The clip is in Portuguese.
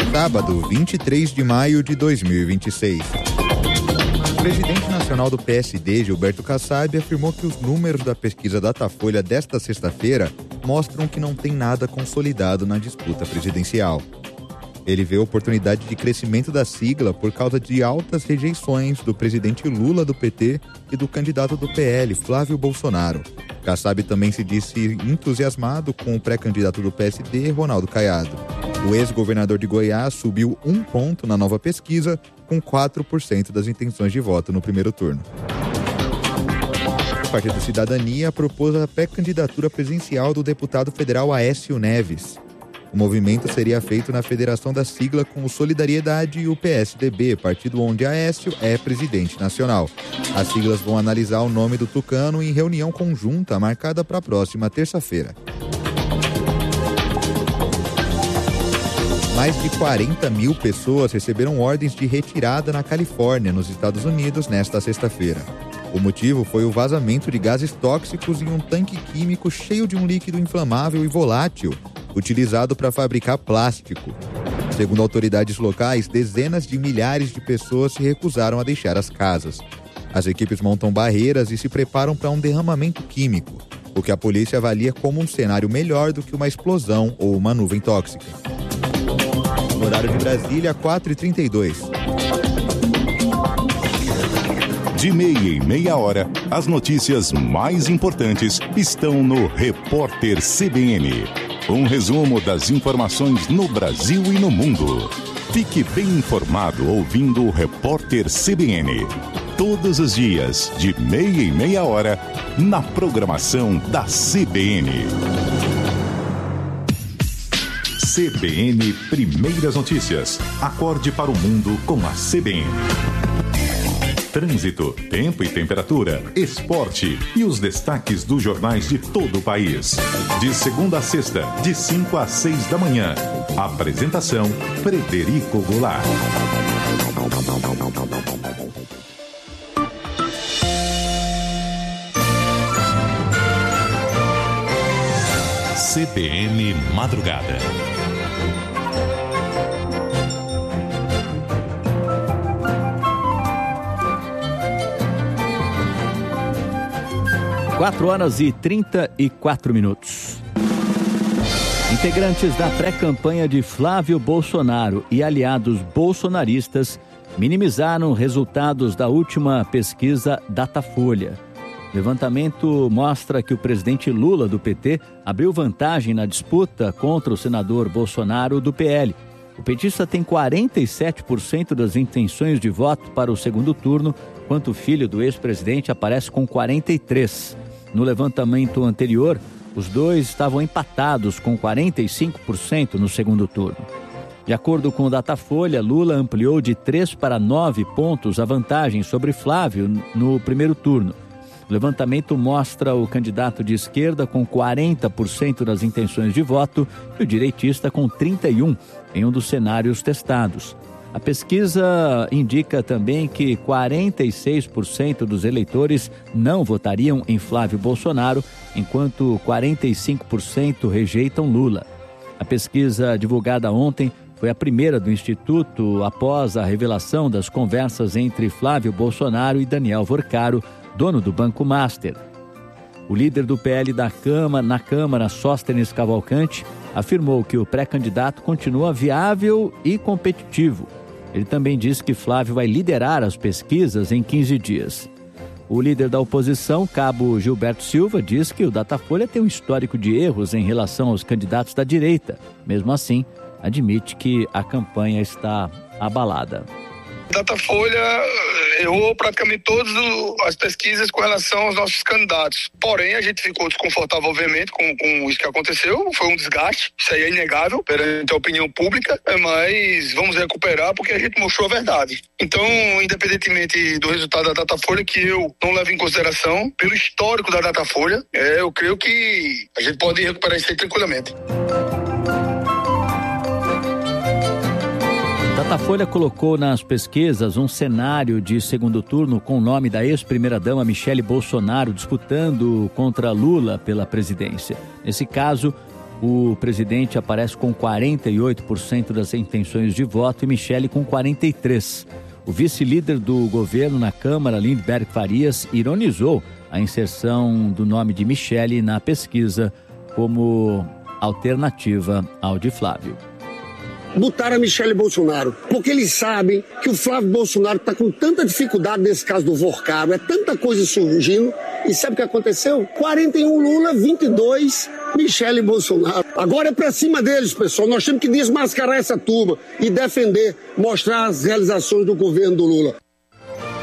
Sábado, 23 de maio de 2026. O presidente nacional do PSD, Gilberto Kassab, afirmou que os números da pesquisa Datafolha desta sexta-feira mostram que não tem nada consolidado na disputa presidencial. Ele vê oportunidade de crescimento da sigla por causa de altas rejeições do presidente Lula do PT e do candidato do PL, Flávio Bolsonaro. Kassab também se disse entusiasmado com o pré-candidato do PSD, Ronaldo Caiado. O ex-governador de Goiás subiu 1 ponto na nova pesquisa, com 4% das intenções de voto no primeiro turno. O Partido Cidadania propôs a pré-candidatura presidencial do deputado federal Aécio Neves. O movimento seria feito na federação da sigla com o Solidariedade e o PSDB, partido onde Aécio é presidente nacional. As siglas vão analisar o nome do tucano em reunião conjunta marcada para a próxima terça-feira. Mais de 40 mil pessoas receberam ordens de retirada na Califórnia, nos Estados Unidos, nesta sexta-feira. O motivo foi o vazamento de gases tóxicos em um tanque químico cheio de um líquido inflamável e volátil, utilizado para fabricar plástico. Segundo autoridades locais, dezenas de milhares de pessoas se recusaram a deixar as casas. As equipes montam barreiras e se preparam para um derramamento químico, o que a polícia avalia como um cenário melhor do que uma explosão ou uma nuvem tóxica. No horário de Brasília, 4h32. De meia em meia hora, as notícias mais importantes estão no Repórter CBN. Um resumo das informações no Brasil e no mundo. Fique bem informado ouvindo o Repórter CBN. Todos os dias, de meia em meia hora, na programação da CBN. CBN Primeiras Notícias. Acorde para o mundo com a CBN. Trânsito, tempo e temperatura, esporte e os destaques dos jornais de todo o país. De segunda a sexta, de 5 às 6 da manhã. Apresentação, Frederico Goulart. CBN Madrugada. Quatro horas e 34 minutos. Integrantes da pré-campanha de Flávio Bolsonaro e aliados bolsonaristas minimizaram resultados da última pesquisa Datafolha. O levantamento mostra que o presidente Lula, do PT, abriu vantagem na disputa contra o senador Bolsonaro, do PL. O petista tem 47% das intenções de voto para o segundo turno, enquanto o filho do ex-presidente aparece com 43%. No levantamento anterior, os dois estavam empatados com 45% no segundo turno. De acordo com o Datafolha, Lula ampliou de 3 para 9 pontos a vantagem sobre Flávio no primeiro turno. O levantamento mostra o candidato de esquerda com 40% das intenções de voto e o direitista com 31% em um dos cenários testados. A pesquisa indica também que 46% dos eleitores não votariam em Flávio Bolsonaro, enquanto 45% rejeitam Lula. A pesquisa divulgada ontem foi a primeira do Instituto após a revelação das conversas entre Flávio Bolsonaro e Daniel Vorcaro, dono do Banco Master. O líder do PL na Câmara, Sóstenes Cavalcante, afirmou que o pré-candidato continua viável e competitivo. Ele também disse que Flávio vai liderar as pesquisas em 15 dias. O líder da oposição, cabo Gilberto Silva, diz que o Datafolha tem um histórico de erros em relação aos candidatos da direita. Mesmo assim, admite que a campanha está abalada. Datafolha errou praticamente todas as pesquisas com relação aos nossos candidatos. Porém, a gente ficou desconfortável, obviamente, com isso que aconteceu. Foi um desgaste, isso aí é inegável perante a opinião pública, mas vamos recuperar porque a gente mostrou a verdade. Então, independentemente do resultado da Datafolha, que eu não levo em consideração, pelo histórico da Datafolha, eu creio que a gente pode recuperar isso aí tranquilamente. Datafolha colocou nas pesquisas um cenário de segundo turno com o nome da ex-primeira-dama Michele Bolsonaro disputando contra Lula pela presidência. Nesse caso, o presidente aparece com 48% das intenções de voto e Michele com 43%. O vice-líder do governo na Câmara, Lindbergh Farias, ironizou a inserção do nome de Michele na pesquisa como alternativa ao de Flávio. Botaram a Michele Bolsonaro, porque eles sabem que o Flávio Bolsonaro está com tanta dificuldade nesse caso do Vorcaro, é tanta coisa surgindo, e sabe o que aconteceu? 41 Lula, 22 Michele Bolsonaro. Agora é pra cima deles, pessoal, nós temos que desmascarar essa turma e defender, mostrar as realizações do governo do Lula.